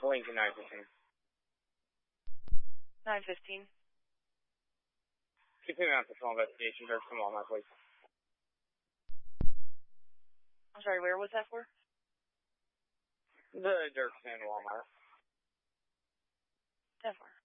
Lincoln 915. 915. Keep me on patrol investigation, Dirksen Walmart, please. I'm sorry, where was that for? The Dirksen Walmart. 10-4.